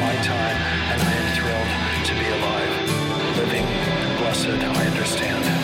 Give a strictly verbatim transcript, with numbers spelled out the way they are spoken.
my time, and I am thrilled to be alive. Living, blessed, I understand.